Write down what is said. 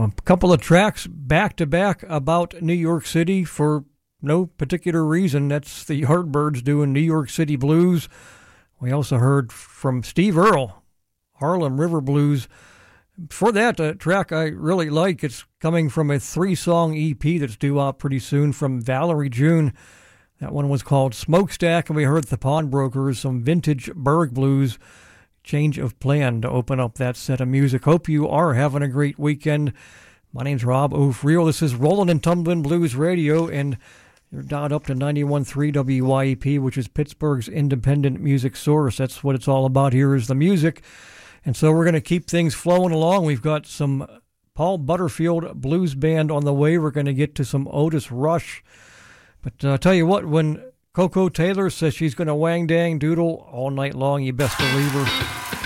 A couple of tracks back-to-back about New York City for no particular reason. That's the Yardbirds doing New York City Blues. We also heard from Steve Earle, Harlem River Blues. For that, a track I really like, it's coming from a 3-song EP that's due out pretty soon from Valerie June. That one was called Smokestack, and we heard the Pawnbrokers, some vintage Berg blues. Change of plan to open up that set of music. Hope you are having a great weekend. My name's Rob O'Friel. This is Rollin' and Tumblin' Blues Radio, and you're dialed up to 91.3 WYEP, which is Pittsburgh's independent music source. That's what it's all about here, is the music. And so we're going to keep things flowing along. We've got some Paul Butterfield Blues Band on the way. We're going to get to some Otis Rush. But I'll tell you what, when Coco Taylor says she's going to wang dang doodle all night long, you best believe her.